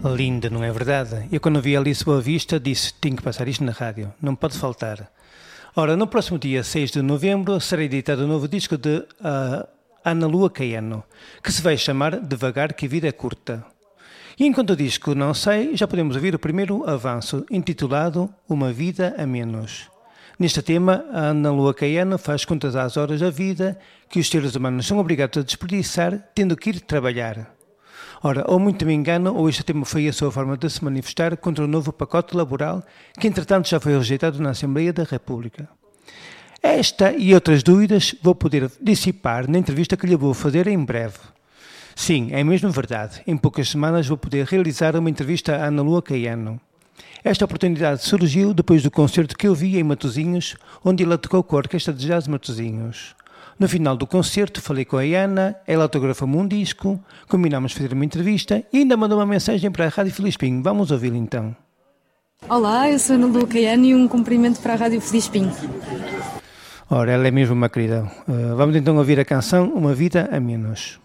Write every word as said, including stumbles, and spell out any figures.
Linda, não é verdade? Eu quando vi Alice Boa Vista disse, tenho que passar isto na rádio, não pode faltar. Ora, no próximo dia seis de novembro será editado o novo disco de uh, Ana Lua Caiano, que se vai chamar Devagar que a Vida é Curta. E enquanto o disco não sai, já podemos ouvir o primeiro avanço, intitulado Uma Vida a Menos. Neste tema, a Ana Lua Caiano faz contas às horas da vida que os seres humanos são obrigados a desperdiçar, tendo que ir trabalhar. Ora, ou muito me engano, ou este tema foi a sua forma de se manifestar contra o novo pacote laboral que, entretanto, já foi rejeitado na Assembleia da República. Esta e outras dúvidas vou poder dissipar na entrevista que lhe vou fazer em breve. Sim, é mesmo verdade. Em poucas semanas vou poder realizar uma entrevista a Ana Lua Caiano. Esta oportunidade surgiu depois do concerto que eu vi em Matosinhos, onde ela tocou com a Orquestra de Jazz Matosinhos. No final do concerto falei com a Ana, ela autografou-me um disco, combinámos fazer uma entrevista e ainda mandou uma mensagem para a Rádio Filispim. Vamos ouvi-la então. Olá, eu sou a Ana Lua Caiano e um cumprimento para a Rádio Filispim. Ora, ela é mesmo uma querida. Uh, vamos então ouvir a canção Uma Vida a Menos.